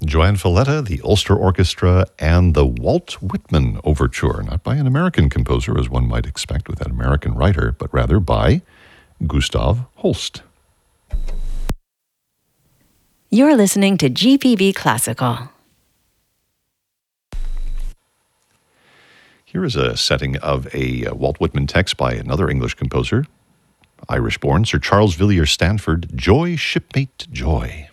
Joanne Falletta, the Ulster Orchestra, and the Walt Whitman Overture, not by an American composer, as one might expect with an American writer, but rather by Gustav Holst. You're listening to GPB Classical. Here is a setting of a Walt Whitman text by another English composer, Irish-born Sir Charles Villiers Stanford, Joy, Shipmate, Joy.